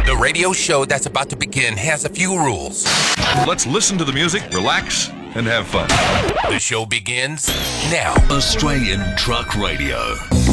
The radio show that's about to begin has a few rules. Let's listen to the music, relax, and have fun. The show begins now. Australian Truck Radio.